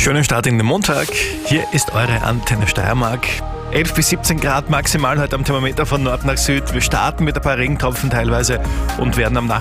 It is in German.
Schönen Start in den Montag. Hier ist eure Antenne Steiermark. 11 bis 17 Grad maximal heute am Thermometer von Nord nach Süd. Wir starten mit ein paar Regentropfen teilweise und werden am